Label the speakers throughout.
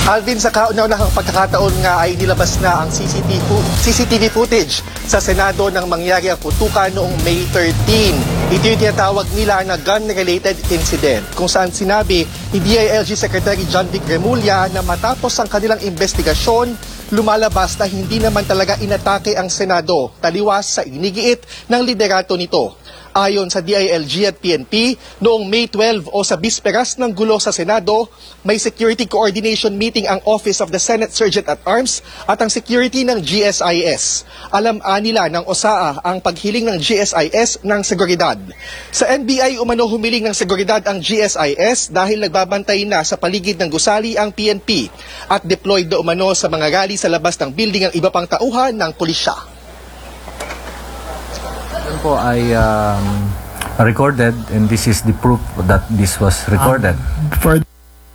Speaker 1: Alvin, sa kauna-unahang pagkakataon nga ay nilabas na ang CCTV footage sa Senado nang mangyari ang putukan noong May 13. Ito yung tinatawag nila na gun-related incident, kung saan sinabi ni DILG Secretary John Vic Remulla na matapos ang kanilang investigasyon, lumalabas na hindi naman talaga inatake ang Senado, taliwas sa inigiit ng liderato nito. Ayon sa DILG at PNP, noong May 12 o sa bisperas ng gulo sa Senado, may security coordination meeting ang Office of the Senate Sergeant at Arms at ang security ng GSIS. Alam nila ng OSAA ang paghiling ng GSIS ng seguridad. Sa NBI, umano humiling ng seguridad ang GSIS dahil nagbabantay na sa paligid ng gusali ang PNP at deployed na umano sa mga rally sa labas ng building ang iba pang tauhan ng pulisya.
Speaker 2: Po ay recorded, and this is the proof that this was recorded.
Speaker 3: For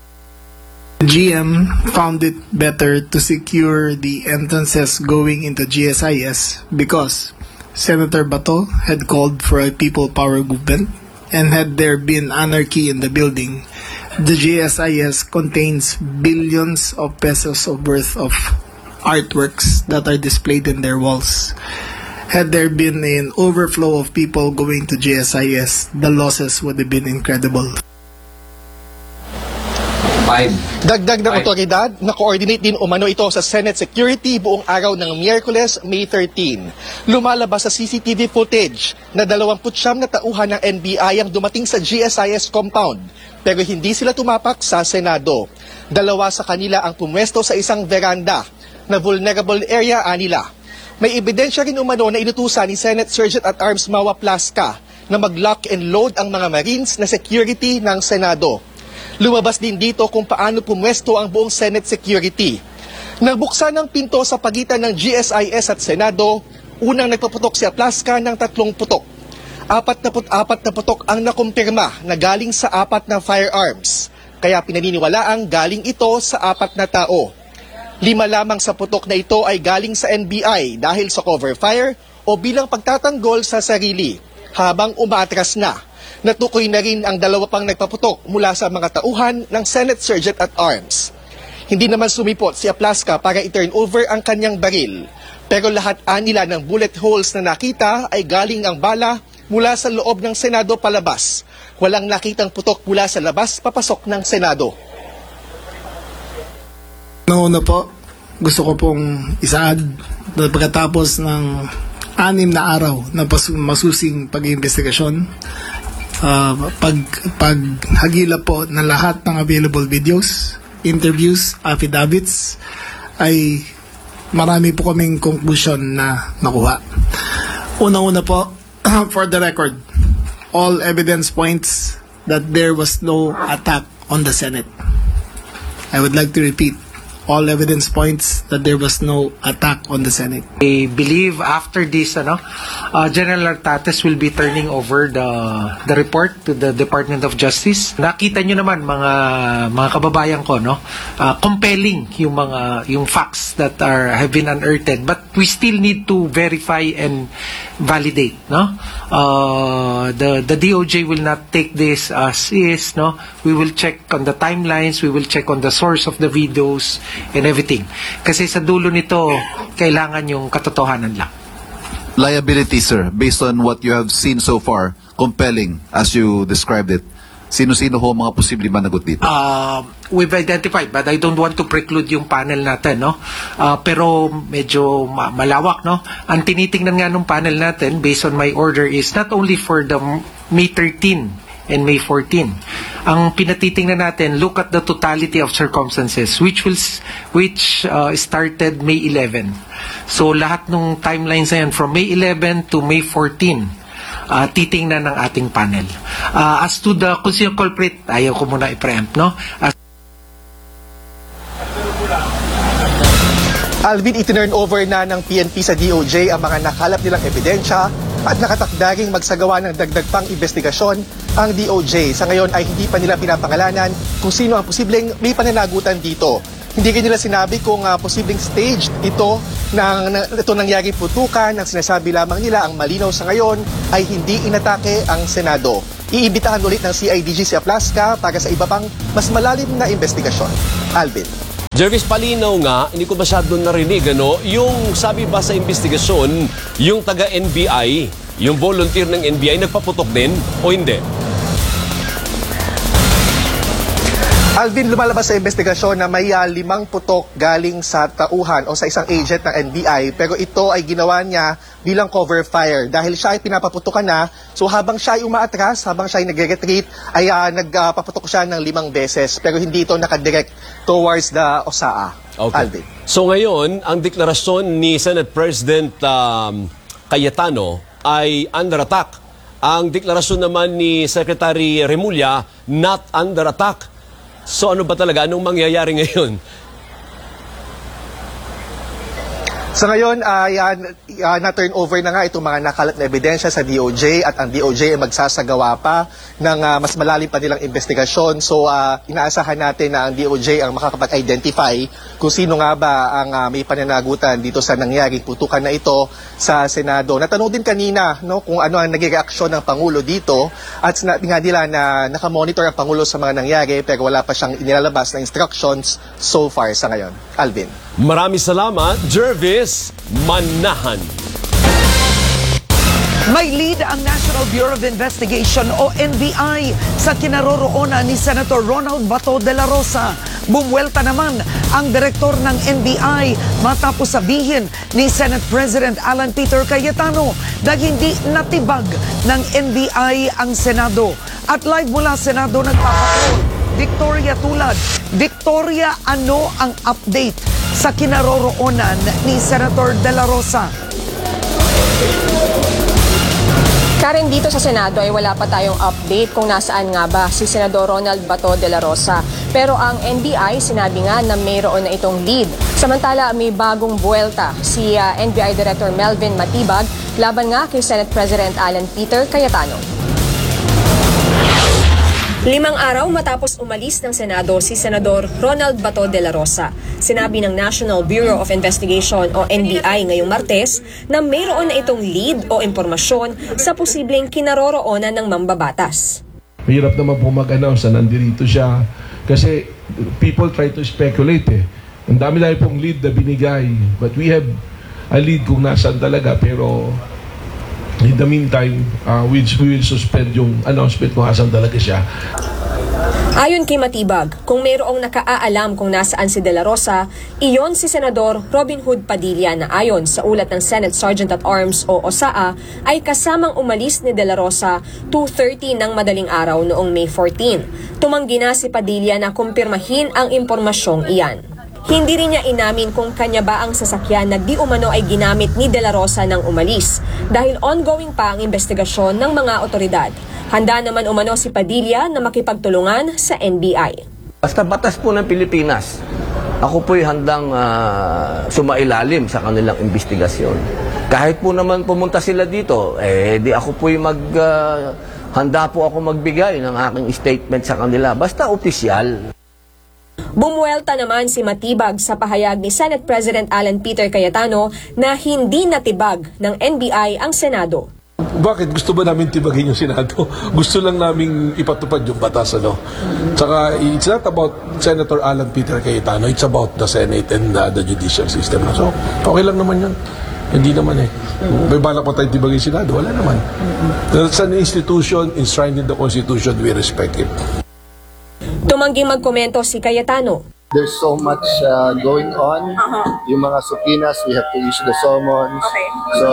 Speaker 3: GM found it better to secure the entrances going into GSIS because Senator Bato had called for a people power movement, and had there been anarchy in the building, the GSIS contains billions of pesos of worth of artworks that are displayed in their walls. Had there been an overflow of people going to GSIS, the losses would have been incredible.
Speaker 1: Dagdag ng otoridad, na-coordinate din umano ito sa Senate Security buong araw ng Miyerkules, May 13. Lumalabas sa CCTV footage na 29 na tauhan ng NBI ang dumating sa GSIS compound, pero hindi sila tumapak sa Senado. Dalawa sa kanila ang pumwesto sa isang veranda na vulnerable area nila. May ebidensya rin umano na inutusan ni Senate Sergeant at Arms Mawa Plasca na mag-lock and load ang mga Marines na security ng Senado. Lumabas din dito kung paano pumwesto ang buong Senate security. Nagbuksan ang pinto sa pagitan ng GSIS at Senado, unang nagpaputok si Plasca ng 3 putok. 44 na putok ang nakumpirma na galing sa 4 na firearms, kaya pinaniniwalaang galing ito sa 4 na tao. 5 lamang sa putok na ito ay galing sa NBI dahil sa cover fire o bilang pagtatanggol sa sarili. Habang umatras na, natukoy na rin ang 2 pang nagpaputok mula sa mga tauhan ng Senate Sergeant at Arms. Hindi naman sumipot si Plasca para i-turn over ang kanyang baril. Pero lahat nila ng bullet holes na nakita ay galing ang bala mula sa loob ng Senado palabas. Walang nakitang putok mula sa labas papasok ng Senado.
Speaker 3: Nauna po, gusto ko pong isaad na pagkatapos ng 6 na araw na masusing pag-iimbestigasyon, paghagila po ng lahat ng available videos, interviews, affidavits, ay marami po kaming conclusion na nakuha. Unang-una po, for the record, all evidence points that there was no attack on the Senate. I would like to repeat, all evidence points that there was no attack on the Senate.
Speaker 4: I believe after this, General Artates will be turning over the report to the Department of Justice. Nakita nyo naman mga kababayan ko, compelling yung facts that have been unearthed, but we still need to verify and validate. The DOJ will not take this as is. We will check on the timelines. We will check on the source of the videos and everything. Kasi sa dulo nito, kailangan yung katotohanan lang.
Speaker 5: Liability, sir, based on what you have seen so far, compelling as you described it. Sino-sino ho mga posibleng managot dito?
Speaker 4: We've identified, but I don't want to preclude yung panel natin, pero medyo malawak, Ang tinitingnan nga ng panel natin, based on my order, is not only for the May 13 and May 14. Ang pinatitingnan natin, look at the totality of circumstances, which started May 11. So lahat ng timelines na yan, from May 11 to May 14, titingnan ng ating panel. As to the kung sino culprit, ayaw ko muna i-preempt,
Speaker 1: Alvin, itinurn over na ng PNP sa DOJ ang mga nakalap nilang ebidensya at nakatakda ring magsagawa ng dagdag pang investigasyon ang DOJ. Sa ngayon ay hindi pa nila pinapangalanan kung sino ang posibleng may pananagutan dito. Hindi rin nila sinabi kung posibleng staged ito nangyari putukan. Ang sinasabi lamang nila ang malinaw sa ngayon ay hindi inatake ang Senado. Iimbitahan ulit ng CIDG si Plasca para sa iba pang mas malalim na investigasyon. Alvin.
Speaker 6: Jervis, palinaw nga, hindi ko masyado narinig, yung sabi ba sa investigasyon, yung taga-NBI, yung volunteer ng NBI, nagpaputok din o hindi?
Speaker 1: Alvin, lumalabas sa investigasyon na may 5 putok galing sa tauhan o sa isang agent ng NBI, pero ito ay ginawa niya bilang cover fire dahil siya ay pinapaputukan na. So habang siya ay umaatras, habang siya ay nagre-retreat, ay nagpaputok siya ng 5 beses, pero hindi ito nakadirect towards the OSAA.
Speaker 6: Okay.
Speaker 1: Alvin.
Speaker 6: So ngayon, ang deklarasyon ni Senate President Cayetano ay under attack. Ang deklarasyon naman ni Secretary Remulla, not under attack. So ano ba talaga? Anong mangyayari ngayon?
Speaker 1: Sa ngayon, na-turn over na nga itong mga nakalat na ebidensya sa DOJ at ang DOJ ay magsasagawa pa ng mas malalim pa nilang investigasyon. So, inaasahan natin na ang DOJ ang makakapag-identify kung sino nga ba ang may pananagutan dito sa nangyaring putukan na ito sa Senado. Natanong din kanina kung ano ang naging reaksyon ng Pangulo dito at sinabi nga nila na nakamonitor ang Pangulo sa mga nangyari pero wala pa siyang inilalabas na instructions so far sa ngayon. Alvin.
Speaker 6: Maraming salamat, Jervis Manahan.
Speaker 7: May lead ang National Bureau of Investigation o NBI sa kinaroroonan ni Senator Ronald Bato de la Rosa. Bumuelta naman ang direktor ng NBI matapos sabihin ni Senate President Alan Peter Cayetano na hindi natibag ng NBI ang Senado. At live mula Senado nagpapatrol, Victoria Tulad. Victoria, ano ang update sa kinaroroonan ni Senator de la Rosa?
Speaker 8: Karen, dito sa Senado ay wala pa tayong update kung nasaan nga ba si Senador Ronald Bato de la Rosa. Pero ang NBI sinabi nga na mayroon na itong lead. Samantala may bagong buwelta si NBI Director Melvin Matibag laban nga kay Senate President Alan Peter Cayetano. 5 araw matapos umalis ng Senado si Senador Ronald Bato de la Rosa, sinabi ng National Bureau of Investigation o NBI ngayong Martes na mayroon na itong lead o impormasyon sa posibleng kinaroroonan ng mambabatas.
Speaker 9: Mahirap naman po mag-announce na nandito siya kasi people try to speculate Ang dami-dami pong lead na binigay but we have a lead kung nasaan talaga pero in the meantime, we will suspend yung announcement kung asan talaga siya.
Speaker 8: Ayon kay Matibag, kung mayroong nakaalam kung nasaan si De La Rosa, iyon si Senador Robin Hood Padilla na ayon sa ulat ng Senate Sergeant at Arms o OSAA ay kasamang umalis ni De La Rosa 2:30 ng madaling araw noong May 14. Tumanggi na si Padilla na kumpirmahin ang impormasyong iyan. Hindi rin niya inamin kung kanya ba ang sasakyan na di umano ay ginamit ni De La Rosa nang umalis dahil ongoing pa ang investigasyon ng mga otoridad. Handa naman umano si Padilla na makipagtulungan sa NBI.
Speaker 10: Basta batas po ng Pilipinas, ako po'y handang sumailalim sa kanilang investigasyon. Kahit po naman pumunta sila dito, di ako po'y handa po ako magbigay ng aking statement sa kanila. Basta opisyal.
Speaker 8: Bumuelta naman si Matibag sa pahayag ni Senate President Alan Peter Cayetano na hindi natibag ng NBI ang Senado.
Speaker 9: Bakit? Gusto ba namin tibagin yung Senado? Gusto lang namin ipatupad yung batas, Tsaka, it's not about Senator Alan Peter Cayetano, it's about the Senate and the judicial system. So, okay lang naman yun. Hindi naman May balak pa tayo tibagin yung Senado? Wala naman. It's an institution enshrined in the Constitution, we respect it.
Speaker 8: Tumangging magkomento si Cayetano.
Speaker 11: There's so much going on. Yung mga subpoenas, we have to issue the summons. So,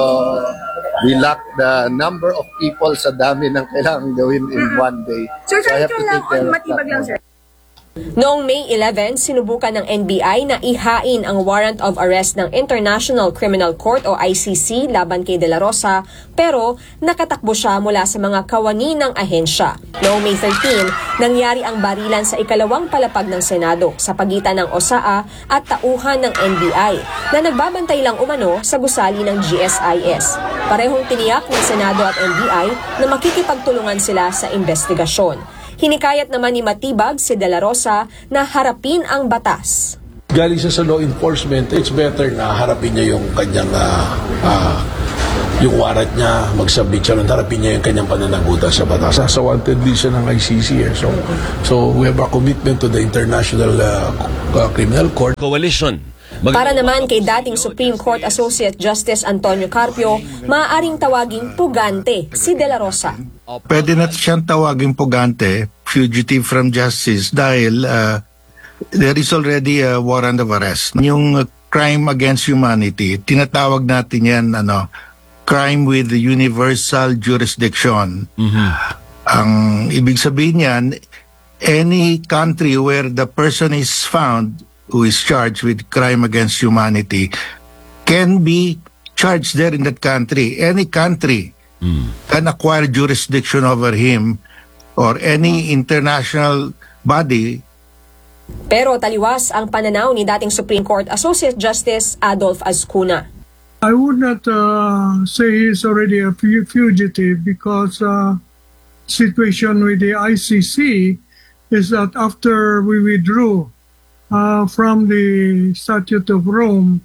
Speaker 11: we lack the number of people sa dami ng kailangang gawin in one day.
Speaker 8: Sir,
Speaker 11: so I have to take care of that.
Speaker 8: Noong May 11, sinubukan ng NBI na ihain ang warrant of arrest ng International Criminal Court o ICC laban kay De La Rosa, pero nakatakbo siya mula sa mga kawani ng ahensya. Noong May 13, nangyari ang barilan sa ikalawang palapag ng Senado sa pagitan ng OSAA at tauhan ng NBI na nagbabantay lang umano sa gusali ng GSIS. Parehong tiniyak ng Senado at NBI na makikipagtulungan sila sa investigasyon. Hinikayat naman ni Matibag si De La Rosa na harapin ang batas.
Speaker 9: Galing siya sa law enforcement, it's better na harapin niya yung kanyang yung warrant niya, mag-submit siya ng harapin niya yung kanyang pananagutan sa batas. Sa wanted list siya ng ICC. So we have a commitment to the International Criminal Court.
Speaker 6: Coalition.
Speaker 8: Para naman kay dating Supreme Court Associate Justice Antonio Carpio, maaaring tawaging pugante si De La Rosa.
Speaker 12: Pwede na siyang tawaging pugante, fugitive from justice, dahil there is already a warrant of arrest. Yung crime against humanity, tinatawag natin yan, crime with universal jurisdiction. Ang ibig sabihin yan, any country where the person is found who is charged with crime against humanity can be charged there in that country. Any country can acquire jurisdiction over him or any international body.
Speaker 8: Pero taliwas ang pananaw ni dating Supreme Court Associate Justice Adolf Azcuna.
Speaker 13: I would not say he's already a fugitive because situation with the ICC is that after we withdrew from the Statute of Rome,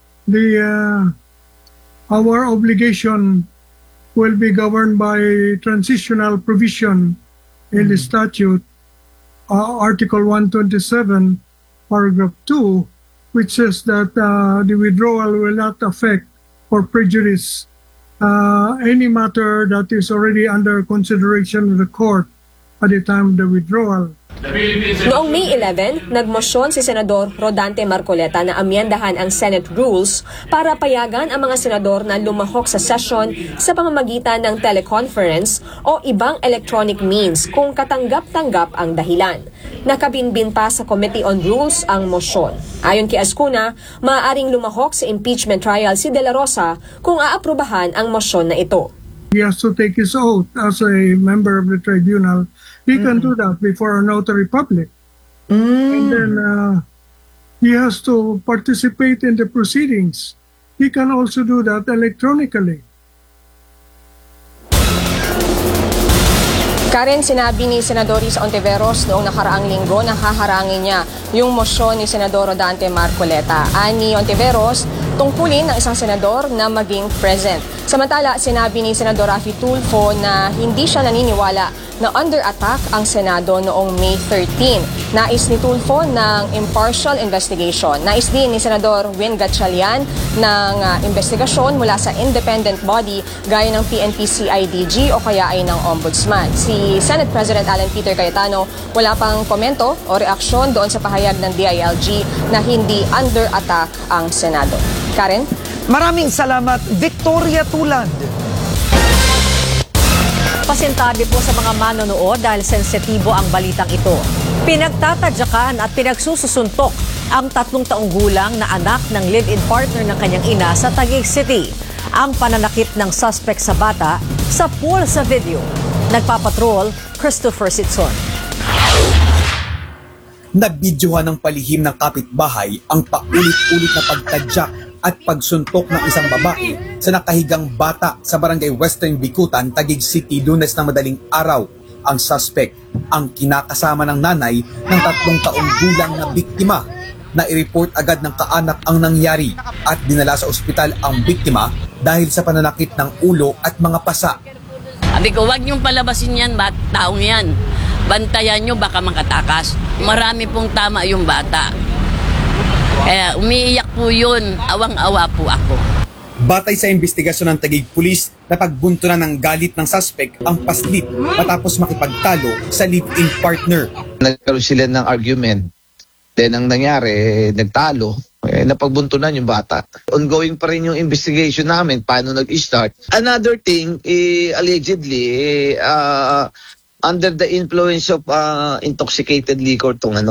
Speaker 13: our obligation will be governed by transitional provision in the statute, Article 127, Paragraph 2, which says that the withdrawal will not affect or prejudice any matter that is already under consideration of the court at the time of the withdrawal.
Speaker 8: Noong May 11, nagmosyon si Senador Rodante Marcoleta na amyendahan ang Senate rules para payagan ang mga senador na lumahok sa session sa pamamagitan ng teleconference o ibang electronic means kung katanggap-tanggap ang dahilan. Nakabinbin pa sa Committee on Rules ang mosyon. Ayon kay Azcuna, maaaring lumahok sa impeachment trial si De La Rosa kung aaprubahan ang mosyon na ito.
Speaker 13: He has to take his oath as a member of the tribunal. He can do that before a notary public. And then he has to participate in the proceedings. He can also do that electronically.
Speaker 8: Karen, sinabi ni Senador Risa Ontiveros noong nakaraang linggo na haharangin niya yung mosyon ni Senador Rodante Marcoleta. Ani Ontiveros, tungkulin ng isang senador na maging present. Samantala, sinabi ni Senador Raffy Tulfo na hindi siya naniniwala na under attack ang Senado noong May 13. Nais ni Tulfo ng impartial investigation. Nais din ni Senador Win Gatchalian ng investigasyon mula sa independent body gaya ng PNP-CIDG o kaya ay ng Ombudsman. Si Senate President Alan Peter Cayetano wala pang komento o reaksyon doon sa pahayag ng DILG na hindi under attack ang Senado. Karen?
Speaker 7: Maraming salamat, Victoria Tulad.
Speaker 14: Pasintabi po sa mga manonood dahil sensitibo ang balitang ito. Pinagtatadyakan at pinagsususuntok ang 3 taong gulang na anak ng live-in partner ng kanyang ina sa Taguig City. Ang pananakit ng suspect sa bata sa pool sa video. Nagpapatrol, Christopher Sitson.
Speaker 15: Nabidyohan ng palihim ng kapitbahay ang paulit-ulit na pagtadyak at pagsuntok ng isang babae sa nakahigang bata sa barangay Western Bikutan, Taguig City, Lunes na madaling araw. Ang suspect, ang kinakasama ng nanay ng 3 taong gulang na biktima. Na-report agad ng kaanak ang nangyari at dinala sa ospital ang biktima dahil sa pananakit ng ulo at mga pasa.
Speaker 16: Sabi ko, huwag niyong palabasin yan, taong yan. Bantayan niyo, baka makatakas. Marami pong tama yung bata. Kaya umiiyak po yun, awang-awa po ako.
Speaker 15: Batay sa investigasyon ng Taguig Police, napagbuntunan ng galit ng suspect ang paslit matapos makipagtalo sa live-in partner.
Speaker 17: Nagkaroon sila ng argument. Then ang nangyari, nagtalo, napagbuntunan yung bata. Ongoing pa rin yung investigation namin, paano nag-start. Another thing, allegedly, under the influence of intoxicated liquor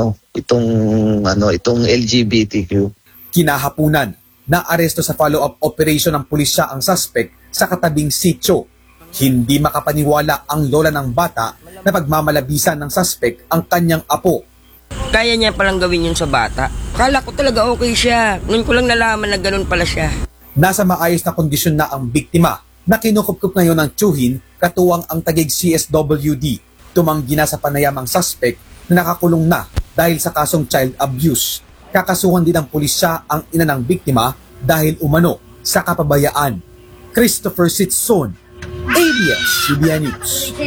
Speaker 17: itong LGBTQ.
Speaker 15: Kinahapunan, naaresto sa follow-up operation ng pulisya ang suspect sa katabing sitio. Hindi makapaniwala ang lola ng bata na pagmamalabisan ng suspect ang kanyang apo.
Speaker 18: Kaya niya palang gawin yun sa bata. Kala ko talaga okay siya. Ngayon ko lang nalaman na ganun pala siya.
Speaker 15: Nasa maayos na kondisyon na ang biktima na kinukupkup ngayon ng tiyuhin katuwang ang Taguig CSWD. Tumanggi na sa panayamang suspect na nakakulong na dahil sa kasong child abuse. Kakasuhan din ng pulisya ang ina ng biktima dahil umano sa kapabayaan. Christopher Sitson, ABS-CBN News.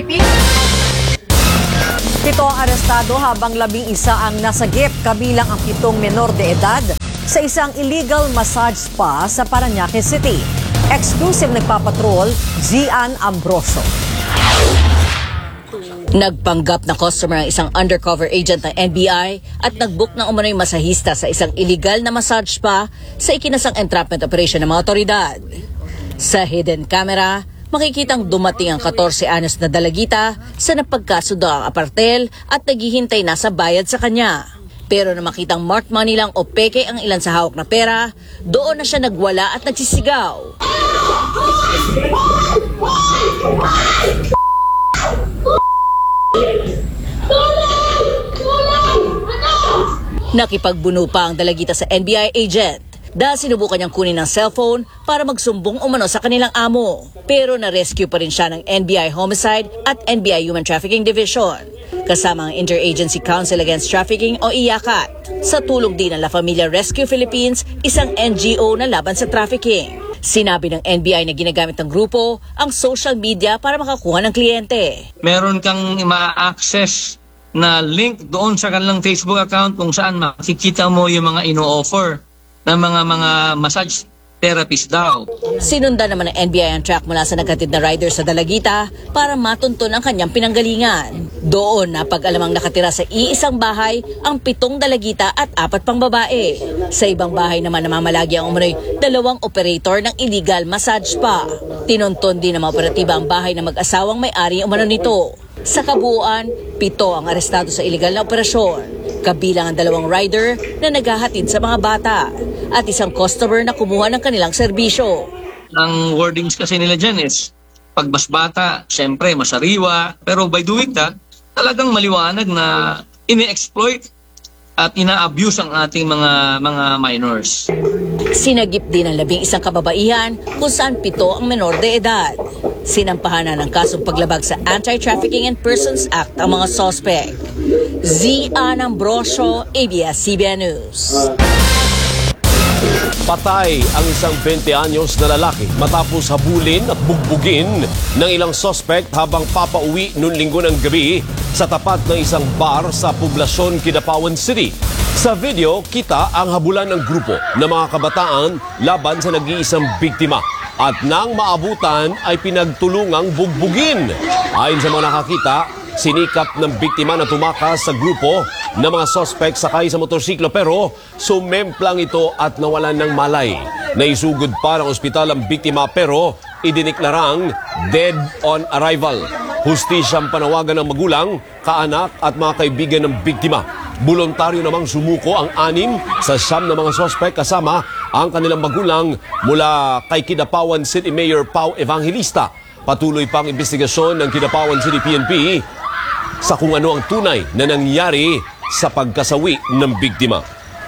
Speaker 14: 7 ang arestado habang 11 ang nasagip, kabilang ang 7 menor de edad sa isang illegal massage spa sa Parañaque City. Exclusive nagpapatrol, Gian Ambrosio.
Speaker 19: Nagpanggap na customer ang isang undercover agent ng NBI at nagbook ng umano'y masahista sa isang illegal na massage spa sa ikinasang entrapment operation ng mga otoridad. Sa hidden camera, makikitang dumating ang 14 anyos na dalagita sa napagkasundo ang apartel at naghihintay na sa bayad sa kanya. Pero na makitang marked money lang o peke ang ilan sa hawak na pera, doon na siya nagwala at nagsisigaw. Nakipagbuno pa ang dalagita sa NBI agent dahil sinubukan niyang kunin ng cellphone para magsumbong umano sa kanilang amo. Pero na-rescue pa rin siya ng NBI Homicide at NBI Human Trafficking Division, kasama ang Interagency Council Against Trafficking o IACAT. Sa tulong din ng La Familia Rescue Philippines, isang NGO na laban sa trafficking. Sinabi ng NBI na ginagamit ng grupo ang social media para makakuha ng kliyente.
Speaker 20: Meron kang ma-access na link doon sa kanilang Facebook account kung saan makikita mo yung mga ino-offer ng mga massage therapist daw.
Speaker 19: Sinundan naman ng NBI ang track mula sa naghatid na rider sa dalagita para matuntun ang kanyang pinanggalingan. Doon napag-alamang nakatira sa iisang bahay ang 7 dalagita at 4 pang babae. Sa ibang bahay naman namamalagi ang umano'y 2 operator ng illegal massage spa. Tinunton din ng mga operatiba ang bahay na mag-asawang may-ari umano nito. Sa kabuuan, 7 ang arestado sa illegal na operasyon. Kabilang ang 2 rider na naghahatid sa mga bata at isang customer na kumuha ng kanilang serbisyo.
Speaker 20: Ang wordings kasi nila dyan is, pagbasbata, syempre masariwa, pero by doing that, talagang maliwanag na ini-exploit at ina-abuse ang ating mga minors.
Speaker 19: Sinagip din ang 11 kababaihan kung saan 7 ang menor de edad. Sinampahan na ng kasong paglabag sa Anti-Trafficking and Persons Act ang mga suspect. Gian Ambrosio, ABS-CBN News.
Speaker 6: Patay ang isang 20 anyos na lalaki matapos habulin at bugbugin ng ilang suspect habang papauwi noong linggo ng gabi sa tapat ng isang bar sa poblasyon Kidapawan City. Sa video, kita ang habulan ng grupo ng mga kabataan laban sa nag-iisang biktima. At nang maabutan ay pinagtulungang bugbugin. Ayon sa mga nakakita, sinikap ng biktima na tumakas sa grupo ng mga suspect sakay sa motorsiklo pero sumemplang ito at nawalan ng malay. Naisugod pa ng ospital ang biktima pero idiniklarang dead on arrival. Hustisyang panawagan ng magulang, kaanak at mga kaibigan ng biktima. Voluntaryo namang sumuko ang 6 sa 9 na mga suspect kasama ang kanilang magulang mula kay Kidapawan City Mayor Pau Evangelista. Patuloy pang investigasyon ng Kidapawan City PNP sa kung ano ang tunay na nangyari sa pagkasawi ng biktima.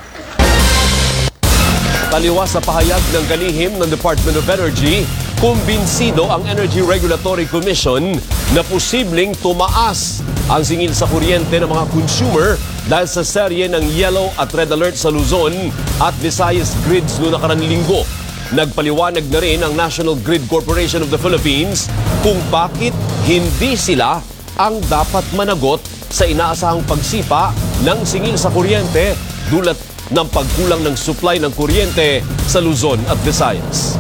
Speaker 6: Taliwas sa pahayag ng kalihim ng Department of Energy, kumbinsido ang Energy Regulatory Commission na posibleng tumaas ang singil sa kuryente ng mga consumer dahil sa serye ng yellow at red alert sa Luzon at Visayas grids noong nakarang linggo. Nagpaliwanag na rin ang National Grid Corporation of the Philippines kung bakit hindi sila ang dapat managot sa inaasahang pagsipa ng singil sa kuryente dulot ng pagkulang ng supply ng kuryente sa Luzon at Visayas.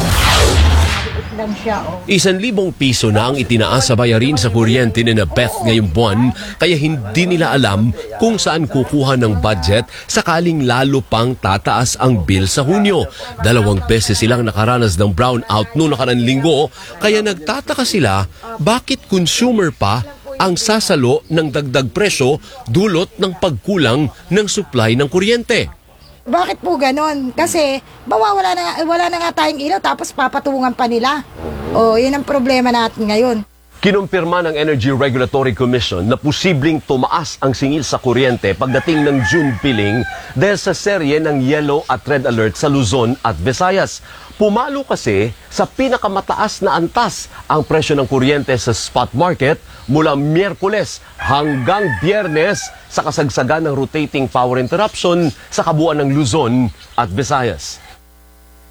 Speaker 6: 1,000 piso na ang itinaas sa bayarin sa kuryente ni na Beth ngayong buwan kaya hindi nila alam kung saan kukuha ng budget sakaling lalo pang tataas ang bill sa Hunyo. 2 beses silang nakaranas ng brownout noong nakarang linggo kaya nagtataka sila bakit consumer pa ang sasalo ng dagdag presyo dulot ng pagkulang ng supply ng kuryente.
Speaker 21: Bakit po ganon? Kasi wala na nga tayong ilaw tapos papatungan pa nila. Yun ang problema natin ngayon.
Speaker 6: Kinumpirma ng Energy Regulatory Commission na posibleng tumaas ang singil sa kuryente pagdating ng June billing dahil sa serye ng yellow at red alert sa Luzon at Visayas. Pumalo kasi sa pinakamataas na antas ang presyo ng kuryente sa spot market mula Miyerkules hanggang Biyernes sa kasagsagan ng rotating power interruption sa kabuuan ng Luzon at Visayas.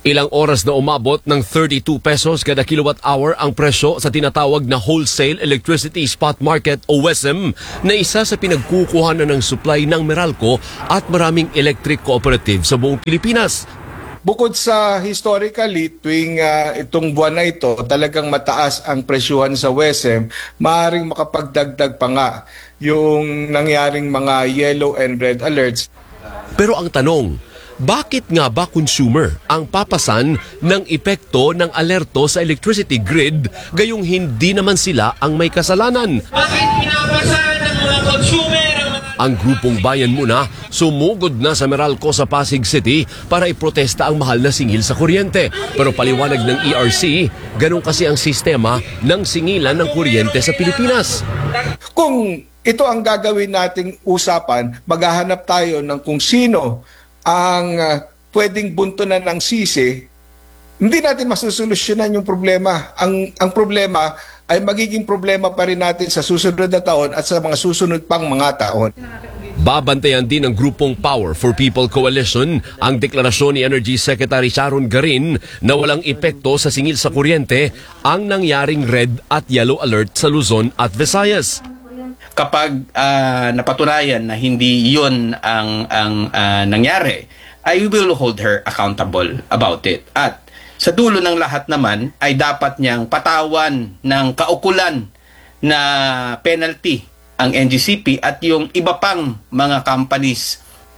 Speaker 6: Ilang oras na umabot ng 32 pesos kada kilowatt hour ang presyo sa tinatawag na Wholesale Electricity Spot Market o WESM na isa sa pinagkukuhanan ng supply ng Meralco at maraming electric cooperative sa buong Pilipinas.
Speaker 12: Bukod sa historically, tuwing itong buwan na ito, talagang mataas ang presyuhan sa WESM, maaaring makapagdagdag pa nga yung nangyaring mga yellow and red alerts.
Speaker 6: Pero ang tanong, bakit nga ba consumer ang papasan ng epekto ng alerto sa electricity grid gayong hindi naman sila ang may kasalanan?
Speaker 2: Bakit pinapasan ng mga consumer
Speaker 6: Ang grupong Bayan Muna sumugod na sa Meralco sa Pasig City para iprotesta ang mahal na singil sa kuryente. Pero paliwanag ng ERC, ganun kasi ang sistema ng singilan ng kuryente sa Pilipinas.
Speaker 12: Kung ito ang gagawin nating usapan, maghahanap tayo ng kung sino ang pwedeng buntunan ng sisi, hindi natin masusolusyonan yung problema. Ang problema ay magiging problema pa rin natin sa susunod na taon at sa mga susunod pang mga taon.
Speaker 6: Babantayan din ng grupong Power for People Coalition ang deklarasyon ni Energy Secretary Sharon Garin na walang epekto sa singil sa kuryente ang nangyaring red at yellow alert sa Luzon at Visayas.
Speaker 22: Kapag napatunayan na hindi yun ang nangyari, I will hold her accountable about it. At sa dulo ng lahat naman ay dapat niyang patawan ng kaukulan na penalty ang NGCP at yung iba pang mga companies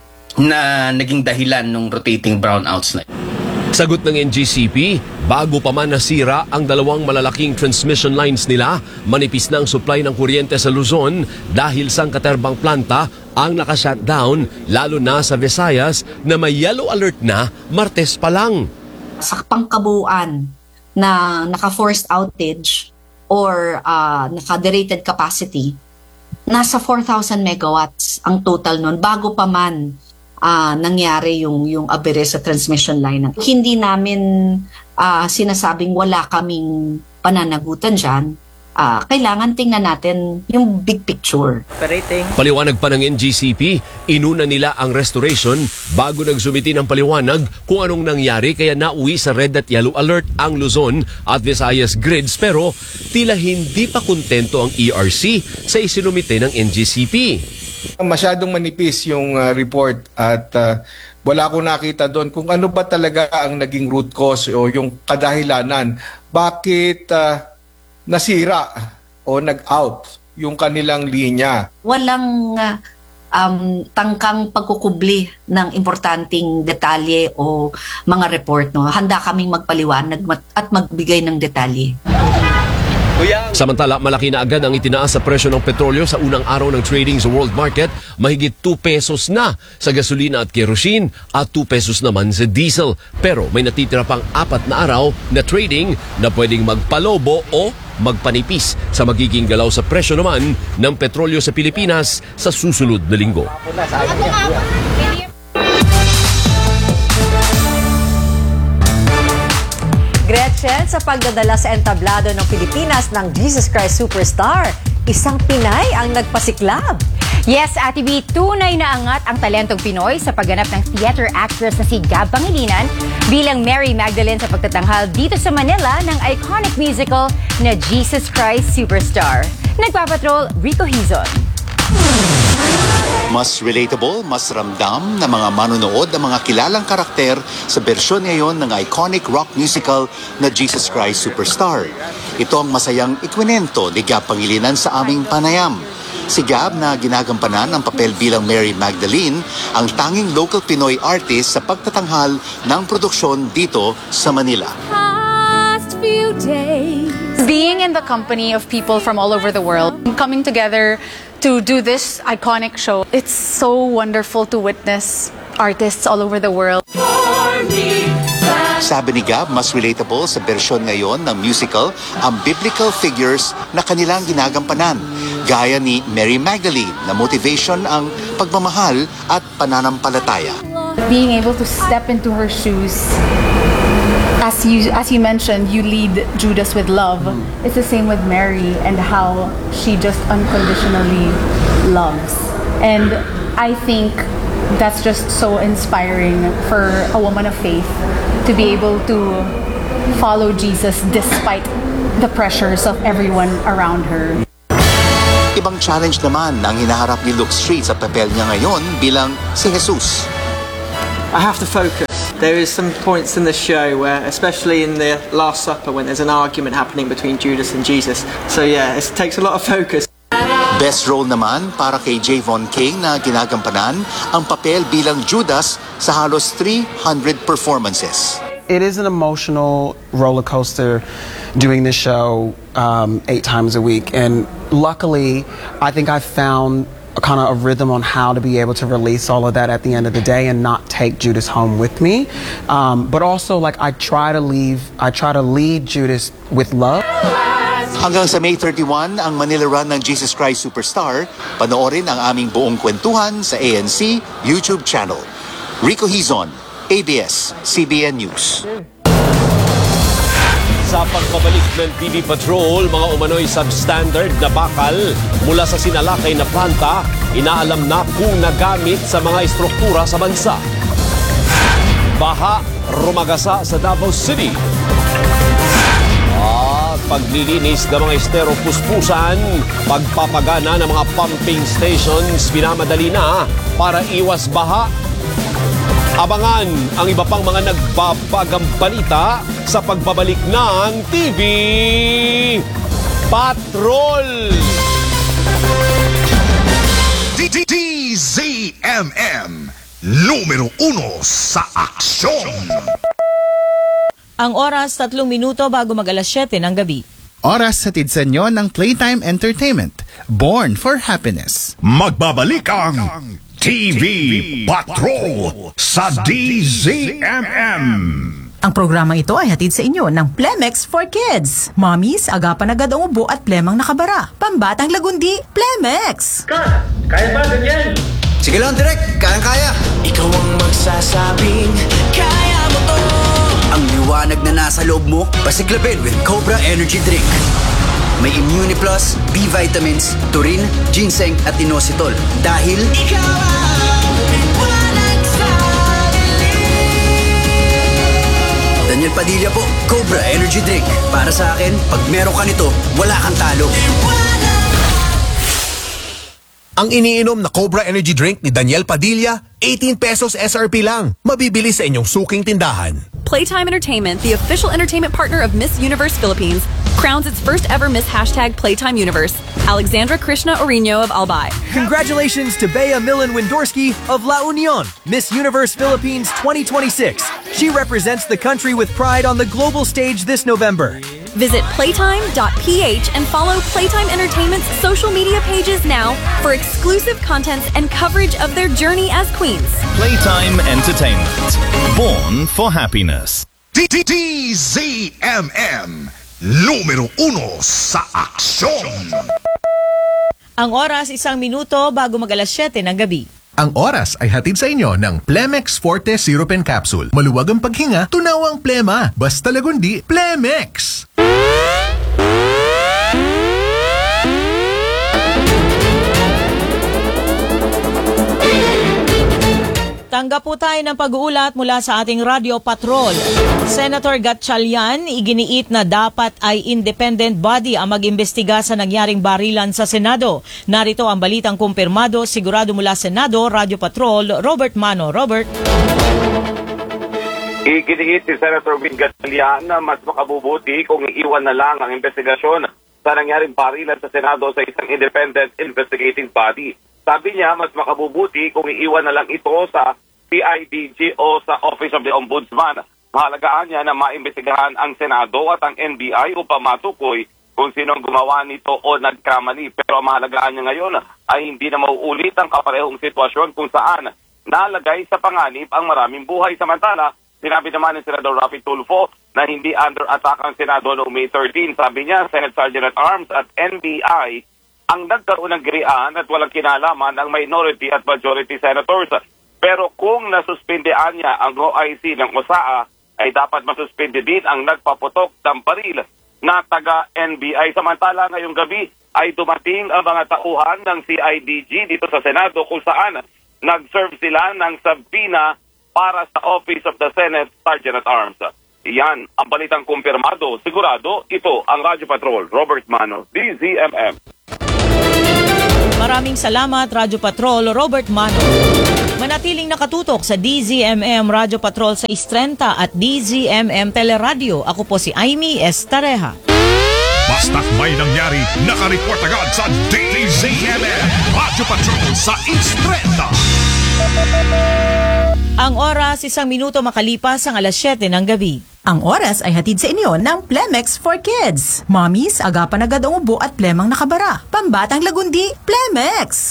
Speaker 22: na naging dahilan ng rotating brownouts na.
Speaker 6: Sagot ng NGCP, bago pa man nasira ang dalawang malalaking transmission lines nila, manipis na ang supply ng kuryente sa Luzon dahil sa katerbang planta ang naka-shutdown, lalo na sa Visayas na may yellow alert na Martes pa lang.
Speaker 23: Sa pangkabuuan na naka-forced outage or naka-derated capacity, nasa 4,000 megawatts ang total nun bago pa man nangyari yung abere sa transmission line. Hindi namin sinasabing wala kaming pananagutan dyan. Kailangan tingnan natin yung big picture.
Speaker 6: Paliwanag pa ng NGCP, inuna nila ang restoration bago nagsumiti ng paliwanag kung anong nangyari kaya nauwi sa red at yellow alert ang Luzon at Visayas grids pero tila hindi pa kontento ang ERC sa isinumite ng NGCP.
Speaker 12: Masyadong manipis yung report at wala akong nakita doon kung ano ba talaga ang naging root cause o yung kadahilanan. Bakit nasira o nag-out yung kanilang linya?
Speaker 23: Walang tangkang pagkukubli ng importanteng detalye o mga report. No? Handa kaming magpaliwanag at magbigay ng detalye.
Speaker 6: Samantala, malaki na agad ang itinaas sa presyo ng petrolyo sa unang araw ng trading sa world market. Mahigit 2 pesos na sa gasolina at kerosene at 2 pesos naman sa diesel. Pero may natitira pang 4 na araw na trading na pwedeng magpalobo o magpanipis sa magiging galaw sa presyo naman ng petrolyo sa Pilipinas sa susunod na linggo.
Speaker 14: Gretchen, sa pagdadala sa entablado ng Pilipinas ng Jesus Christ Superstar, isang Pinay ang nagpasiklab.
Speaker 24: Yes, Ate B, tunay na angat ang talentong Pinoy sa pagganap ng theater actress na si Gab Pangilinan bilang Mary Magdalene sa pagtatanghal dito sa Manila ng iconic musical na Jesus Christ Superstar. Nagpapatrol, Rico Hizon.
Speaker 25: Mas relatable, mas ramdam na mga manonood ang mga kilalang karakter sa bersyon ngayon ng iconic rock musical na Jesus Christ Superstar. Ito ang masayang ikwinento ni Gab Pangilinan sa aming panayam. Si Gab na ginagampanan ang papel bilang Mary Magdalene, ang tanging local Pinoy artist sa pagtatanghal ng produksyon dito sa Manila.
Speaker 24: Past few days. Being in the company of people from all over the world, coming together to do this iconic show, it's so wonderful to witness artists all over the world.
Speaker 25: Sabi ni Gab, mas relatable sa bersyon ngayon ng musical ang biblical figures na kanilang ginagampanan, gaya ni Mary Magdalene na motivation ang pagmamahal at pananampalataya.
Speaker 24: Being able to step into her shoes, as you mentioned, you lead Judas with love. It's the same with Mary and how she just unconditionally loves. And I think
Speaker 1: that's just so inspiring for a woman of faith to be able to follow Jesus despite the pressures of everyone around her.
Speaker 25: Ibang challenge naman ang hinaharap ni Luke Street sa papel niya ngayon bilang si Jesus.
Speaker 3: I have to focus. There is some points in the show where, especially in the Last Supper, when there's an argument happening between Judas and Jesus. So yeah, it takes a lot of focus.
Speaker 25: Best role naman para kay Javon King na ginagampanan ang papel bilang Judas sa halos 300 performances.
Speaker 4: It is an emotional roller coaster doing this show 8 times a week, and luckily I think I found a kind of a rhythm on how to be able to release all of that at the end of the day and not take Judas home with me, but also like I try to lead Judas with love.
Speaker 25: Hanggang sa May 31 ang Manila run ng Jesus Christ Superstar. Panoorin ang aming buong kwentuhan sa ANC YouTube channel. Rico Hizon, ABS-CBN News.
Speaker 6: Sa pagbabalik ng TV Patrol, mga umano'y substandard na bakal mula sa sinalakay na planta, inaalam na kung nagamit sa mga estruktura sa bansa. Baha, rumagasa sa Davao City. At paglilinis ng mga estero puspusan, pagpapagana ng mga pumping stations, pinamadali na para iwas baha. Abangan ang iba pang mga nagbabagang balita sa pagbabalik ng TV Patrol.
Speaker 5: DZMM, numero 1 sa aksyon.
Speaker 10: Ang oras 3 minuto bago mag-alas 7 ng gabi.
Speaker 26: Oras hatid sa inyo ng Playtime Entertainment, born for happiness.
Speaker 5: Magbabalik ang TV Patrol sa DZMM.
Speaker 27: Ang programang ito ay hatid sa inyo ng Plemex for Kids. Mommies, agapan agad ang ubo at plemang nakabara. Pambatang lagundi, Plemex.
Speaker 2: Kaya ba ganyan?
Speaker 28: Sige lang, Direk. Kayang-kaya.
Speaker 2: Ikaw ang magsasabing kaya mo to.
Speaker 28: Ang liwanag na nasa loob mo, pasiklabin with Cobra Energy Drink. May Immune Plus, B vitamins, taurine, ginseng at inositol. Dahil
Speaker 2: ikaw ang liwanag sa dilim.
Speaker 28: Daniel Padilla po, Cobra Energy Drink. Para sa akin, pag meron ka nito, wala kang talo.
Speaker 29: Ang iniinom na Cobra Energy Drink ni Daniel Padilla, 18 pesos SRP lang. Mabibili sa inyong suking tindahan.
Speaker 30: Playtime Entertainment, the official entertainment partner of Miss Universe Philippines, crowns its first ever Miss #Playtime Universe, Alexandra Krishna Orino of Albay.
Speaker 31: Congratulations to Bea Millen Windorski of La Union, Miss Universe Philippines 2026. She represents the country with pride on the global stage this November.
Speaker 30: Visit playtime.ph and follow Playtime Entertainment's social media pages now for exclusive contents and coverage of their journey as queens.
Speaker 5: Playtime Entertainment, born for happiness. DZMM, numero 1 sa aksyon.
Speaker 10: Ang oras 1 minuto bago mag-alas 7 ng gabi.
Speaker 5: Ang oras ay hatid sa inyo ng Plemex Forte Syrup and Capsule. Maluwag ang paghinga, tunawang plema. Basta lagundi, Plemex!
Speaker 10: Tanggap po tayo ng pag-uulat mula sa ating Radio Patrol. Senator Gatchalian, iginiit na dapat ay independent body ang mag-imbestiga sa nangyaring barilan sa Senado. Narito ang balitang kumpirmado, sigurado mula Senado, Radio Patrol, Robert Mano. Robert.
Speaker 32: Iginiit si Senator Vin Gatchalian na mas makabubuti kung iiwan na lang ang investigasyon sa nangyaring barilan sa Senado sa isang independent investigating body. Sabi niya, mas makabubuti kung iiwan na lang ito sa PIDG o sa Office of the Ombudsman. Mahalagaan niya na maimbestigahan ang Senado at ang NBI upang matukoy kung sino ang gumawa nito o nagkamali. Pero mahalagaan niya ngayon ay hindi na mauulit ang kaparehong sitwasyon kung saan nalagay sa panganib ang maraming buhay. Samantala, sinabi naman ni Senador Rafi Tulfo na hindi under attack ang Senado noong May 13. Sabi niya, Senate Sergeant at Arms at NBI ang nagkaroon ng girian at walang kinalaman ng minority at majority senators. Pero kung nasuspindean niya ang OIC ng OSAA, ay dapat masuspinde din ang nagpaputok ng baril na taga-NBI. Samantala ngayong gabi ay dumating ang mga tauhan ng CIDG dito sa Senado kung saan nag-serve sila ng sabina para sa Office of the Senate Sergeant at Arms. Iyan ang balitang kumpirmado. Sigurado, ito ang Radyo Patrol. Robert Mano, DZMM.
Speaker 10: Maraming salamat, Radyo Patrol, Robert Mano. Manatiling nakatutok sa DZMM Radyo Patrol sa 6:30 at DZMM Teleradio. Ako po si Aimee Estareja.
Speaker 7: Basta't may nangyari, nakareport agad sa DZMM Radyo Patrol sa 6:30.
Speaker 10: Ang oras, 1 minuto makalipas ang 7:00 ng gabi.
Speaker 27: Ang oras ay hatid sa inyo ng Plemex for Kids. Mommies, agapan agad ang ubo at plemang nakabara. Pambatang lagundi, Plemex!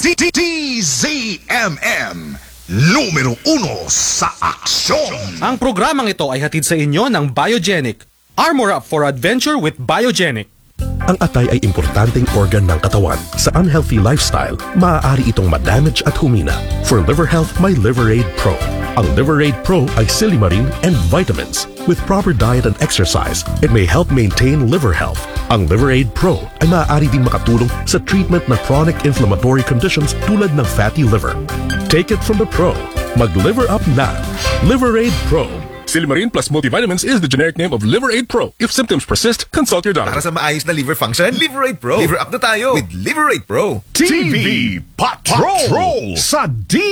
Speaker 29: DZMM numero 1 sa aksyon.
Speaker 8: Ang programang ito ay hatid sa inyo ng Biogenic. Armor up for adventure with Biogenic.
Speaker 9: Ang atay ay importanteng organ ng katawan. Sa unhealthy lifestyle, maaari itong ma-damage at humina. For liver health, may Liverade Pro. Ang Liverade Pro ay silimarin and vitamins. With proper diet and exercise, it may help maintain liver health. Ang Liverade Pro ay maaari din makatulong sa treatment ng chronic inflammatory conditions tulad ng fatty liver. Take it from the pro. Mag-liver up na. Liverade Pro.
Speaker 7: Silimarin plus multivitamins is the generic name of Liverade Pro. If symptoms persist, consult your doctor.
Speaker 11: Para sa maayos na liver function, Liverade Pro. Liver up na tayo with Liverade Pro.
Speaker 7: TV Patrol sa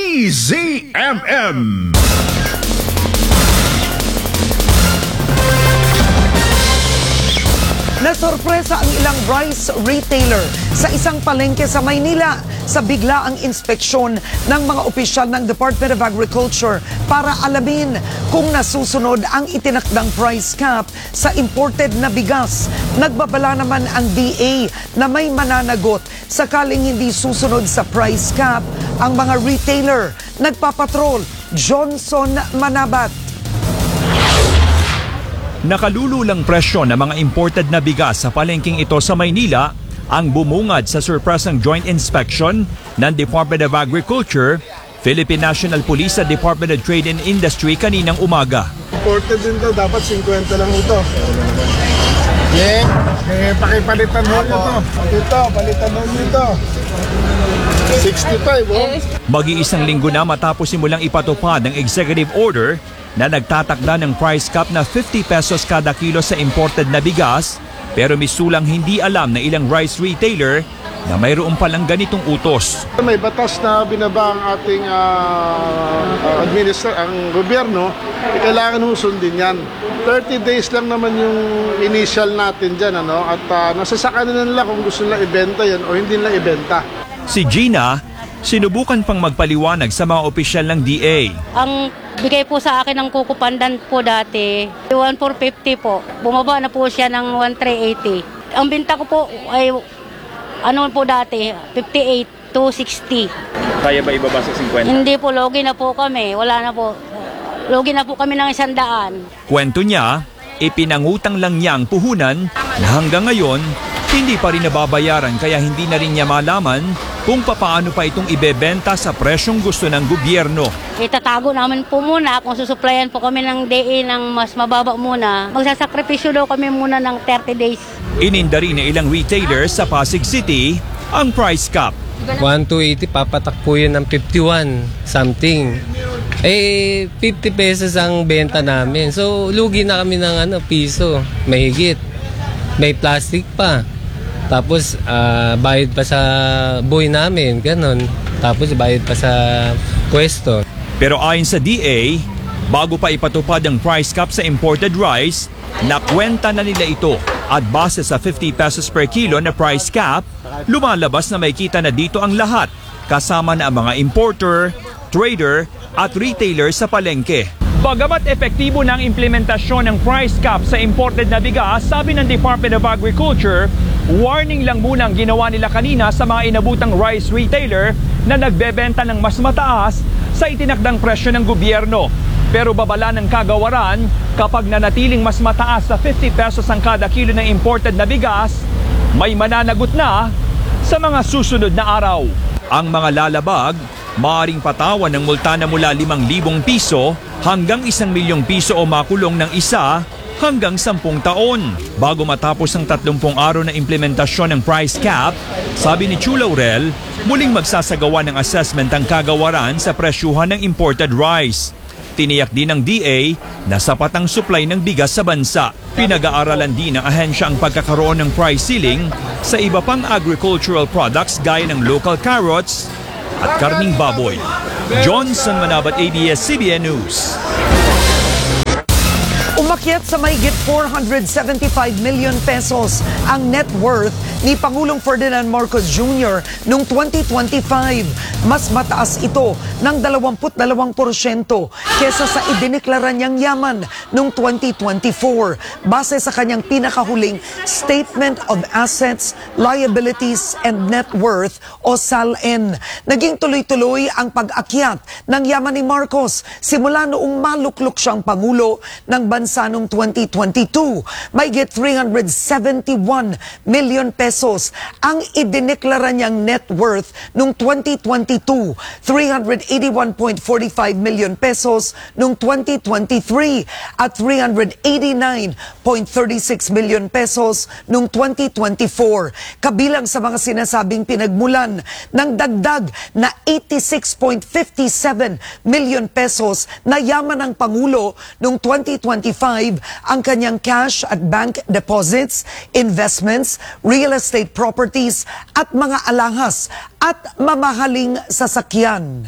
Speaker 7: DZMM.
Speaker 13: Nasorpresa ang ilang rice retailer sa isang palengke sa Maynila sa biglaang inspeksyon ng mga opisyal ng Department of Agriculture para alamin kung nasusunod ang itinakdang price cap sa imported na bigas. Nagbabala naman ang DA na may mananagot sakaling hindi susunod sa price cap ang mga retailer. Nagpapatrol, Johnson Manabat.
Speaker 15: Nakalululang presyo ng mga imported na bigas sa palengking ito sa Maynila ang bumungad sa surpresang joint inspection ng Department of Agriculture, Philippine National Police at Department of Trade and Industry kaninang umaga.
Speaker 16: Imported din to, dapat 50 lang ito. Yeah, pakipalitan mo ito. Ito, palitan mo ito. 65, oh.
Speaker 15: Mag-iisang linggo na matapos simulang ipatupad ng executive order na nagtatakda ng price cap na 50 pesos kada kilo sa imported na bigas, pero misulang hindi alam na ilang rice retailer na mayroon palang ganitong utos.
Speaker 16: May batas na binaba ang ating ang gobyerno, kailangan sundin yan. 30 days lang naman yung initial natin dyan, at nasasaka na nila kung gusto nila ibenta yan o hindi nila ibenta.
Speaker 15: Si Gina, sinubukan pang magpaliwanag sa mga opisyal ng DA.
Speaker 17: Ang bigay po sa akin ng kukupandan po dati, 1,450 po. Bumaba na po siya ng 1,380. Ang binta ko po ay po dati, 58 to 60.
Speaker 15: Kaya ba ibaba sa 50?
Speaker 17: Hindi po, logi na po kami. Wala na po. Logi na po kami ng 100.
Speaker 15: Kwento niya, ipinangutang lang niya ang puhunan na hanggang ngayon hindi pa rin nababayaran kaya hindi na rin niya malaman kung papaano pa itong ibebenta sa presyong gusto ng gobyerno.
Speaker 17: Itatago namin po muna kung susuplayan po kami ng DA ng mas mababa muna. Magsasakripisyo daw kami muna ng 30 days.
Speaker 15: Ininda rin ng ilang retailers sa Pasig City ang price cap.
Speaker 18: 1,280, papatak po yun ng 51 something. 50 pesos ang benta namin. So, lugi na kami ng piso. Mahigit. May plastic pa. Tapos, bayad pa sa buhay namin. Ganon. Tapos, bayad pa sa pwesto.
Speaker 15: Pero ayon sa DA, bago pa ipatupad ang price cap sa imported rice, nakwenta na nila ito. At base sa 50 pesos per kilo na price cap, lumalabas na may kita na dito ang lahat, kasama na ang mga importer, trader at retailer sa palengke. Bagamat epektibo ng implementasyon ng price cap sa imported na bigas, sabi ng Department of Agriculture, warning lang muna ang ginawa nila kanina sa mga inabutang rice retailer na nagbebenta ng mas mataas sa itinakdang presyo ng gobyerno. Pero babala ng kagawaran kapag nanatiling mas mataas sa 50 pesos ang kada kilo ng imported na bigas, may mananagot na sa mga susunod na araw. Ang mga lalabag, maaaring patawan ng multa na mula 5,000 piso hanggang 1 milyong piso o makulong ng 1 hanggang 10 taon. Bago matapos ang 30 araw na implementasyon ng price cap, sabi ni Chu Laurel, muling magsasagawa ng assessment ang kagawaran sa presyuhan ng imported rice. Tiniyak din ng DA na sapat ang supply ng bigas sa bansa. Pinag-aaralan din ng ahensya ang pagkakaroon ng price ceiling sa iba pang agricultural products gaya ng local carrots at karning baboy. Johnson Manabat, ABS-CBN News.
Speaker 13: Umakyat sa mahigit 475 million pesos ang net worth ni Pangulong Ferdinand Marcos Jr. noong 2025. Mas mataas ito ng 22% kesa sa idineklara niyang yaman noong 2024 base sa kanyang pinakahuling Statement of Assets, Liabilities and Net Worth o SALN. Naging tuloy-tuloy ang pag-akyat ng yaman ni Marcos simula noong maluklok siyang Pangulo ng bansa noong 2022. Mahigit 371 million pesos ang idineklara niyang net worth noong 2022, 381.45 million pesos noong 2023 at 389.36 million pesos noong 2024. Kabilang sa mga sinasabing pinagmulan ng dagdag na 86.57 million pesos na yaman ng Pangulo noong 2025 ang kanyang cash at bank deposits, investments, real estate properties at mga alahas at mamahaling sasakyan.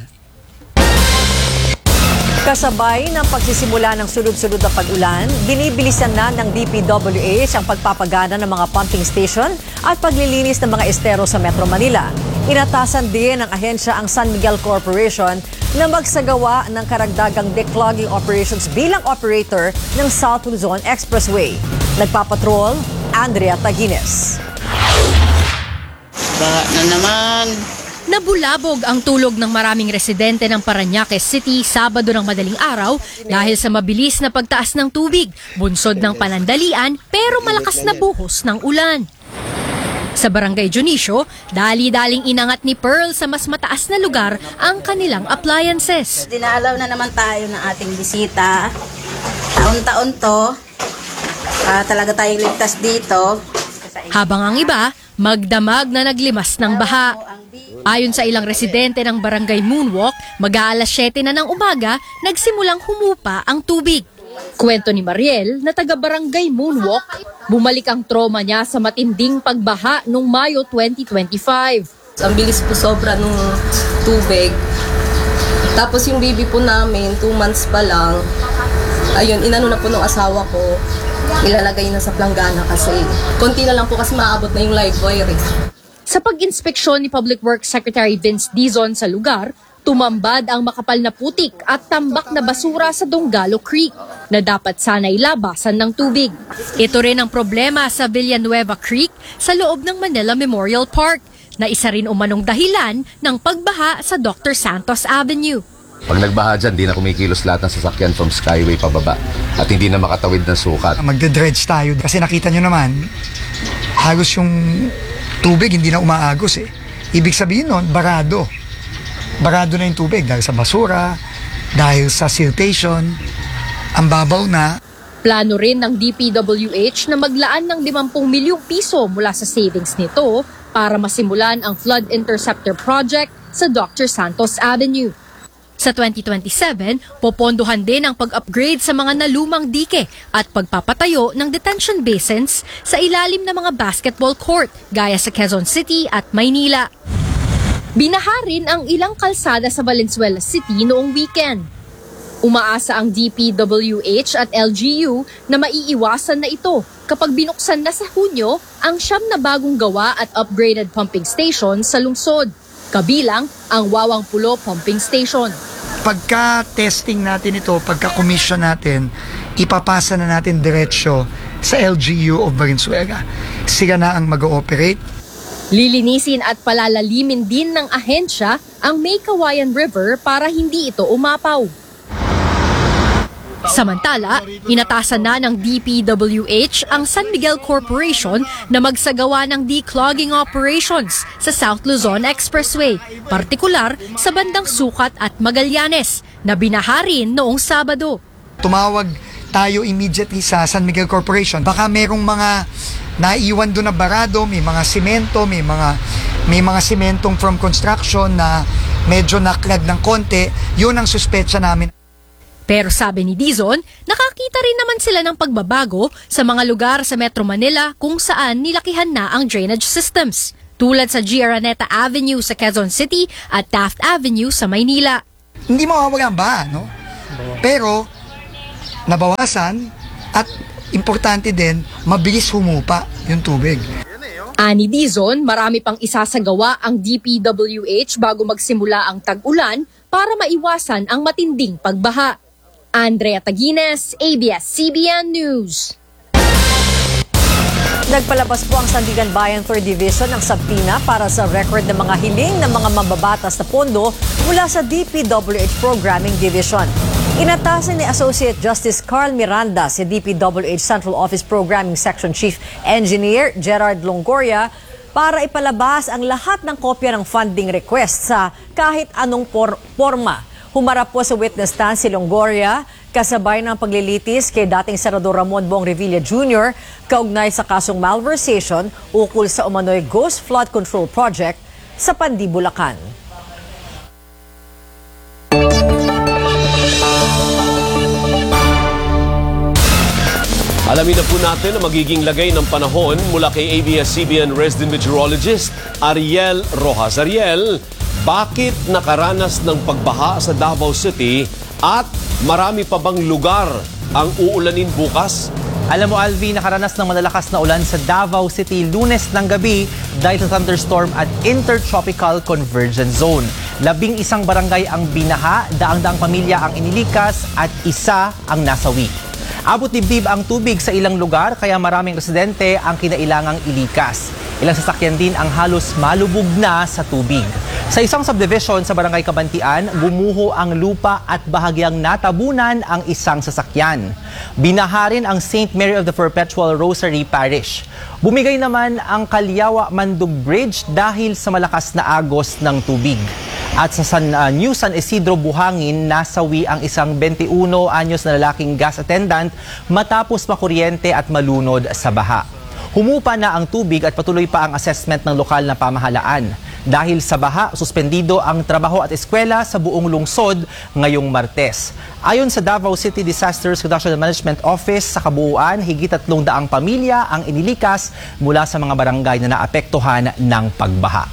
Speaker 1: Kasabay ng pagsisimula ng sunod-sunod na pag-ulan, binibilisan na ng DPWH ang pagpapagana ng mga pumping station at paglilinis ng mga estero sa Metro Manila. Inatasan din ng ahensya ang San Miguel Corporation na magsagawa ng karagdagang declogging operations bilang operator ng South Luzon Expressway. Nagpapatrol, Andrea Tagines.
Speaker 3: Na naman.
Speaker 4: Nabulabog ang tulog ng maraming residente ng Parañaque City Sabado ng madaling araw dahil sa mabilis na pagtaas ng tubig, bunsod ng panandalian pero malakas na buhos ng ulan. Sa Barangay Dionisio, dali-daling inangat ni Pearl sa mas mataas na lugar ang kanilang appliances.
Speaker 3: Dinaalaw na naman tayo ng ating bisita. Taon-taon to, talaga tayong ligtas dito.
Speaker 4: Habang ang iba, magdamag na naglimas ng baha. Ayon sa ilang residente ng Barangay Moonwalk, mag-aalas 7 na ng umaga, nagsimulang humupa ang tubig. Kwento ni Mariel na taga-Barangay Moonwalk, bumalik ang trauma niya sa matinding pagbaha noong Mayo 2025.
Speaker 12: Ang bilis po sobra ng tubig. Tapos yung baby po namin, 2 months pa lang, ayun, inano na po ng asawa ko, ilalagay na sa planggana kasi konti na lang po kasi maabot na yung live wire.
Speaker 4: Sa pag-inspeksyon ni Public Works Secretary Vince Dizon sa lugar, tumambad ang makapal na putik at tambak na basura sa Donggalo Creek na dapat sana'y labasan ng tubig. Ito rin ang problema sa Villanueva Creek sa loob ng Manila Memorial Park na isa rin umanong dahilan ng pagbaha sa Dr. Santos Avenue.
Speaker 14: Pag nagbaha dyan, di na kumikilos lahat ng sasakyan from Skyway pababa at hindi na makatawid ng sukat.
Speaker 19: Magdedredge tayo kasi nakita nyo naman, halos yung tubig hindi na umaagos eh. Ibig sabihin nun, barado. Barado na yung tubig dahil sa basura, dahil sa siltation, ang babaw na.
Speaker 4: Plano rin ng DPWH na maglaan ng 50 milyong piso mula sa savings nito para masimulan ang flood interceptor project sa Dr. Santos Avenue. Sa 2027, popondohan din ang pag-upgrade sa mga nalumang dike at pagpapatayo ng detention basins sa ilalim ng mga basketball court gaya sa Quezon City at Maynila. Binaha rin ang ilang kalsada sa Valenzuela City noong weekend. Umaasa ang DPWH at LGU na maiiwasan na ito kapag binuksan na sa Hunyo ang 9 na bagong gawa at upgraded pumping station sa lungsod. Kabilang ang Wawang Pulo Pumping Station.
Speaker 19: Pagka-testing natin ito, pagka-commission natin, ipapasa na natin diretsyo sa LGU of Valenzuela. Sila na ang mag-ooperate.
Speaker 4: Lilinisin at palalalimin din ng ahensya ang May Kawayan River para hindi ito umapaw. Samantala, inatasan na ng DPWH ang San Miguel Corporation na magsagawa ng declogging operations sa South Luzon Expressway, partikular sa bandang Sukat at Magallanes, na binaha rin noong Sabado.
Speaker 19: Tumawag tayo immediately sa San Miguel Corporation. Baka merong mga naiwan doon na barado, may mga simento, may mga simentong from construction na medyo naklag ng konti. Yun ang suspetsa namin.
Speaker 4: Pero sabi ni Dizon, nakakita rin naman sila ng pagbabago sa mga lugar sa Metro Manila kung saan nilakihan na ang drainage systems. Tulad sa G. Araneta Avenue sa Quezon City at Taft Avenue sa Maynila.
Speaker 19: Hindi mawawala ang baha, no? Pero, nabawasan at importante din, mabilis humupa yung tubig.
Speaker 4: Ani Dizon, marami pang isasagawa ang DPWH bago magsimula ang tag-ulan para maiwasan ang matinding pagbaha. Andrea Taguines, ABS-CBN News.
Speaker 1: Nagpalabas po ang Sandigan Bayan 3rd Division ng sabtina para sa record ng mga hiling ng mga mababatas na pondo mula sa DPWH Programming Division. Inatasan ni Associate Justice Carl Miranda si DPWH Central Office Programming Section Chief Engineer Gerard Longoria para ipalabas ang lahat ng kopya ng funding request sa kahit anong forma. Humarap po sa witness stand si Longoria kasabay ng paglilitis kay dating Senador Ramon Bong Revilla Jr. kaugnay sa kasong malversation ukol sa umano'y Ghost Flood Control Project sa Pandi, Bulacan.
Speaker 2: Alamin na po natin ang magiging lagay ng panahon mula kay ABS-CBN resident meteorologist Ariel Rojas. Ariel, bakit nakaranas ng pagbaha sa Davao City at marami pa bang lugar ang uulanin bukas?
Speaker 6: Alam mo, Alvi, nakaranas ng malalakas na ulan sa Davao City Lunes ng gabi dahil sa thunderstorm at intertropical convergence zone. 11 barangay ang binaha, daang-daang pamilya ang inilikas at isa ang nasawi. Abot dibdib ang tubig sa ilang lugar kaya maraming residente ang kinailangang ilikas. Ilang sasakyan din ang halos malubog na sa tubig. Sa isang subdivision sa Barangay Kabantian, gumuho ang lupa at bahagyang natabunan ang isang sasakyan. Binaha rin ang St. Mary of the Perpetual Rosary Parish. Bumigay naman ang Calyawa-Mandug Bridge dahil sa malakas na agos ng tubig. At sa New San Isidro, Buhangin, nasawi ang isang 21 anyos na lalaking gas attendant matapos makuryente at malunod sa baha. Humupa na ang tubig at patuloy pa ang assessment ng lokal na pamahalaan. Dahil sa baha, suspendido ang trabaho at eskwela sa buong lungsod ngayong Martes. Ayon sa Davao City Disasters Reduction and Management Office, sa kabuuan, higit 300 pamilya ang inilikas mula sa mga barangay na naapektuhan ng pagbaha.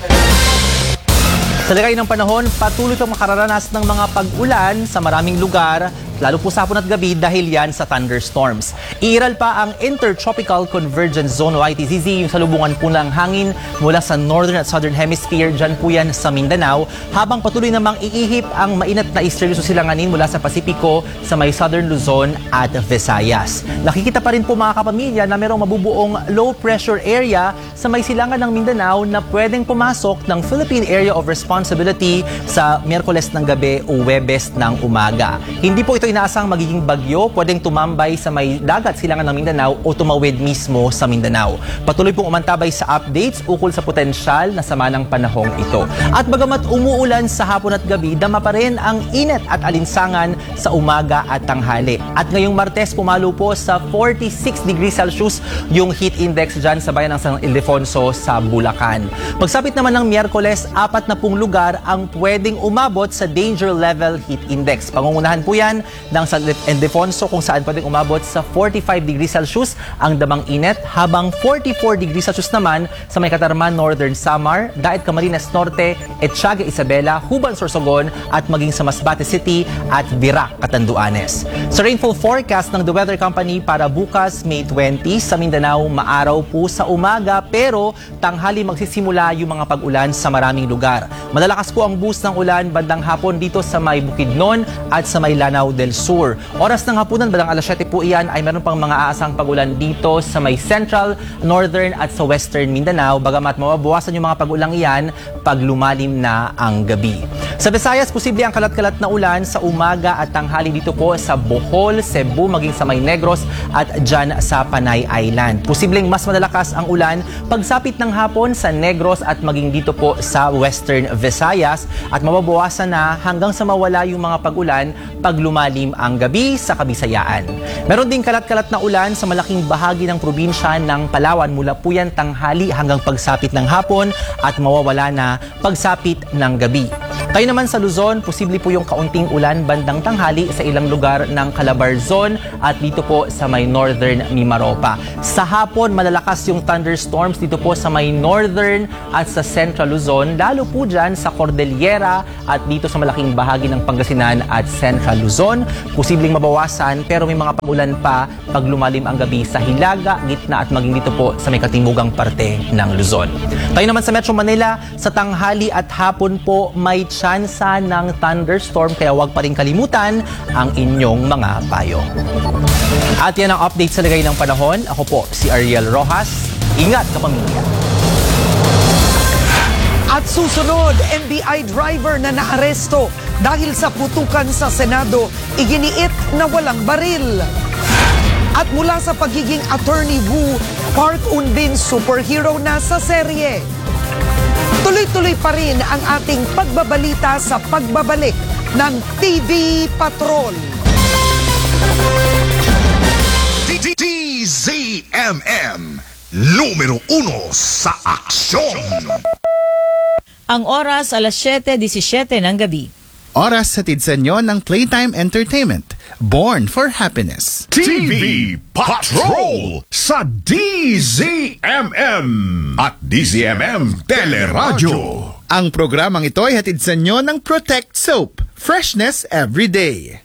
Speaker 6: Sa lagay ng panahon, patuloy pang makararanas ng mga pag-ulan sa maraming lugar, lalo po sa hapon at gabi dahil yan sa thunderstorms. Iiral pa ang Intertropical Convergence Zone o ITCZ, yung salubungan po ng hangin mula sa Northern at Southern Hemisphere, dyan po yan sa Mindanao, habang patuloy namang iihip ang mainat na easterly susilanganin mula sa Pasipiko sa may Southern Luzon at Visayas. Nakikita pa rin po mga kapamilya na merong mabubuong low pressure area sa may silangan ng Mindanao na pwedeng pumasok ng Philippine Area of Responsibility sa Miyerkules ng gabi o Huwebes ng umaga. Hindi po ito inaasang magiging bagyo, pwedeng tumambay sa may dagat silangan ng Mindanao o tumawid mismo sa Mindanao. Patuloy pong umantabay sa updates ukol sa potensyal na sama ng panahong ito. At bagamat umuulan sa hapon at gabi, dama pa rin ang init at alinsangan sa umaga at tanghali. At ngayong Martes, pumalo po sa 46 degrees Celsius yung heat index dyan sa bayan ng San Ildefonso sa Bulacan. Pagsapit naman ng Miyerkules, 40 lugar ang pwedeng umabot sa danger level heat index. Pangungunahan po yan ng San Ildefonso kung saan pwedeng umabot sa 45 degrees Celsius ang damang init, habang 44 degrees Celsius naman sa may Catarman, Northern Samar, Daet Camarines Norte, Etsaga, Isabela, Huban, Sorsogon at maging sa Masbate City at Virac, Catanduanes. Sa rainfall forecast ng The Weather Company para bukas, May 20, sa Mindanao, maaraw po sa umaga pero tanghali magsisimula yung mga pag-ulan sa maraming lugar. Malalakas po ang boost ng ulan bandang hapon dito sa may Bukidnon at sa may Lanao del Sur. Oras ng hapunan, bandang alas 7 po iyan, ay meron pang mga aasang pag-ulan dito sa may Central, Northern at sa Western Mindanao, bagamat mababawasan yung mga pag-ulang iyan pag lumalim na ang gabi. Sa Visayas, posible ang kalat-kalat na ulan sa umaga at tanghali dito po sa Bohol, Cebu, maging sa may Negros at dyan sa Panay Island. Posibleng mas malalakas ang ulan pagsapit ng hapon sa Negros at maging dito po sa Western Visayas at mababawasan na hanggang sa mawala yung mga pag-ulan pag lumalim lumalim ang gabi sa Kabisayaan. Meron ding kalat-kalat na ulan sa malaking bahagi ng probinsya ng Palawan mula po yan tanghali hanggang pagsapit ng hapon at mawawala na pagsapit ng gabi. Tayo naman sa Luzon, posible po yung kaunting ulan bandang tanghali sa ilang lugar ng Calabarzon at dito po sa may northern Mimaropa. Sa hapon, malalakas yung thunderstorms dito po sa may northern at sa central Luzon, lalo po dyan sa Cordillera at dito sa malaking bahagi ng Pangasinan at central Luzon. Posibleng mabawasan pero may mga pag-ulan pa pag lumalim ang gabi sa Hilaga, Gitna at maging dito po sa may katimugang parte ng Luzon. Tayo naman sa Metro Manila, sa tanghali at hapon po may tsansa ng thunderstorm kaya huwag pa rin kalimutan ang inyong mga payong. At yan ang update sa lagay ng panahon. Ako po si Ariel Rojas. Ingat kapamilya.
Speaker 13: At susunod, NBI driver na naaresto dahil sa putukan sa Senado, iginiit na walang baril. At mula sa pagiging Attorney Wu, Park Eun-bin superhero na sa serye. Tuloy-tuloy pa rin ang ating pagbabalita sa pagbabalik ng TV Patrol.
Speaker 7: DZMM, numero 1 sa aksyon.
Speaker 10: Ang oras, alas 7:17 ng gabi.
Speaker 5: Oras hatid sa inyo ng Playtime Entertainment, born for happiness.
Speaker 7: TV Patrol sa DZMM at DZMM Teleradyo.
Speaker 5: Ang programang ito ay hatid sa inyo ng Protect Soap, freshness every day.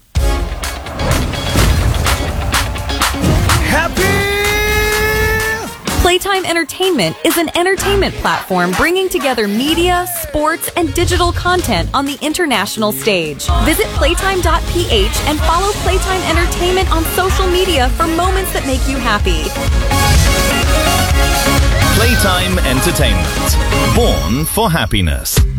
Speaker 20: Playtime Entertainment is an entertainment platform bringing together media, sports, and digital content on the international stage. Visit playtime.ph and follow Playtime Entertainment on social media for moments that make you happy.
Speaker 21: Playtime Entertainment, born for happiness.